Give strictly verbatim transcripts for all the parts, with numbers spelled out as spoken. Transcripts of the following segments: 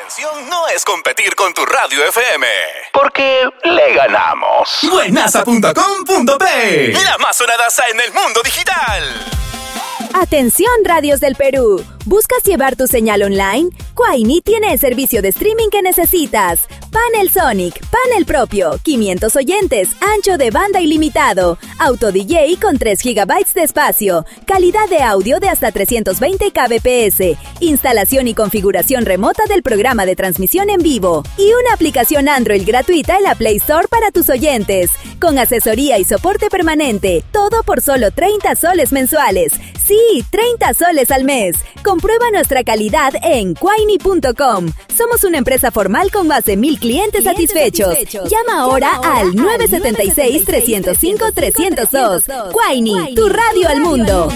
intención no es competir con tu radio F M, porque le ganamos. Buenaza punto com punto pe, la más sonadaza en el mundo digital. Atención, radios del Perú. ¿Buscas llevar tu señal online? Quaini tiene el servicio de streaming que necesitas. Panel Sonic, panel propio, quinientos oyentes, ancho de banda ilimitado, auto D J con tres gigabytes de espacio, calidad de audio de hasta trescientos veinte kilobits por segundo, instalación y configuración remota del programa de transmisión en vivo y una aplicación Android gratuita en la Play Store para tus oyentes, con asesoría y soporte permanente, todo por solo treinta soles mensuales. Sí, treinta soles al mes. Comprueba nuestra calidad en quaini punto com. Somos una empresa formal con más de mil clientes, clientes satisfechos. satisfechos. Llama ahora Llama al nueve siete seis, tres cero cinco, tres cero dos. Quaini, tu radio al mundo.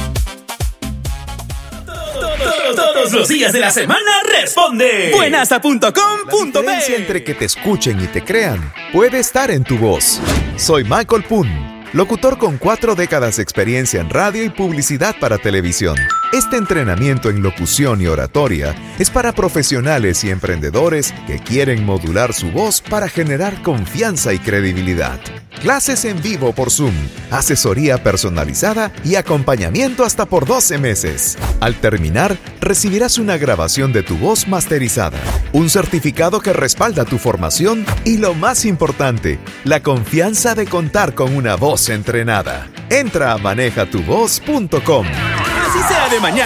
Todos, todos los días de la semana responde buenaza punto com punto pe. La diferencia entre que te escuchen y te crean puede estar en tu voz. Soy Michael Poon, locutor con cuatro décadas de experiencia en radio y publicidad para televisión. Este entrenamiento en locución y oratoria es para profesionales y emprendedores que quieren modular su voz para generar confianza y credibilidad. Clases en vivo por Zoom, asesoría personalizada y acompañamiento hasta por doce meses. Al terminar, recibirás una grabación de tu voz masterizada, un certificado que respalda tu formación y, lo más importante, la confianza de contar con una voz entrenada. Entra a maneja tu voz punto com. Así sea de mañana.